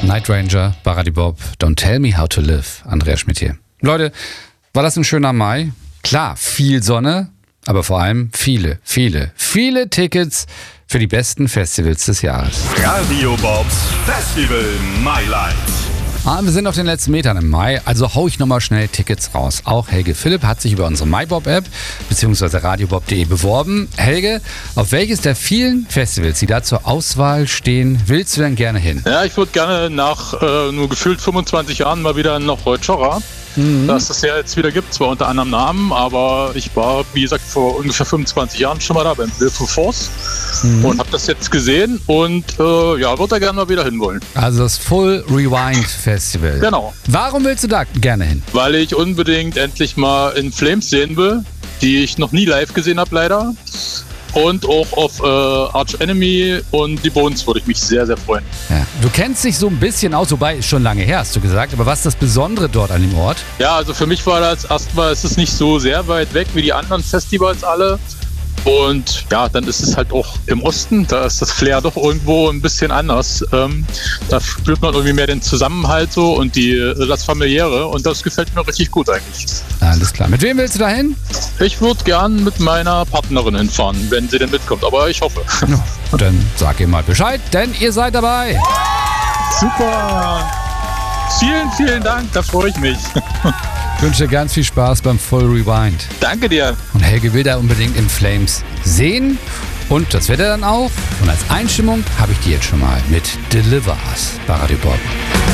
Night Ranger, Baradi Bob, Don't Tell Me How to Live, Andreas Schmidt hier. Leute, war das ein schöner Mai? Klar, viel Sonne, aber vor allem viele Tickets für die besten Festivals des Jahres. Radio Bobs Festival Mailand. Wir sind auf den letzten Metern im Mai, also hau ich nochmal schnell Tickets raus. Auch Helge Philipp hat sich über unsere MyBob-App bzw. radiobob.de beworben. Helge, auf welches der vielen Festivals, die da zur Auswahl stehen, willst du denn gerne hin? Ja, ich würde gerne nach nur gefühlt 25 Jahren mal wieder nach Chora. Dass es ja jetzt wieder gibt, zwar unter anderem Namen, aber ich war, wie gesagt, vor ungefähr 25 Jahren schon mal da beim Wilful Force und habe das jetzt gesehen und würde da gerne mal wieder hinwollen. Also das Full Rewind Festival. Genau. Warum willst du da gerne hin? Weil ich unbedingt endlich mal In Flames sehen will, die ich noch nie live gesehen habe leider. Und auch auf Arch Enemy und die Bones würde ich mich sehr, sehr freuen. Ja. Du kennst dich so ein bisschen aus, wobei ist schon lange her, hast du gesagt. Aber was ist das Besondere dort an dem Ort? Ja, also für mich war das erstmal, ist es nicht so sehr weit weg wie die anderen Festivals alle. Und ja, dann ist es halt auch im Osten, da ist das Flair doch irgendwo ein bisschen anders. Da spürt man irgendwie mehr den Zusammenhalt so und das Familiäre und das gefällt mir richtig gut eigentlich. Alles klar. Mit wem willst du da hin? Ich würde gern mit meiner Partnerin hinfahren, wenn sie denn mitkommt, aber ich hoffe. Dann sag ihr mal Bescheid, denn ihr seid dabei. Super! Vielen Dank, da freue ich mich. Ich wünsche dir ganz viel Spaß beim Full Rewind. Danke dir. Und Helge will da unbedingt In Flames sehen. Und das wird er dann auch. Und als Einstimmung habe ich die jetzt schon mal mit Deliver Us bei Radio Bob.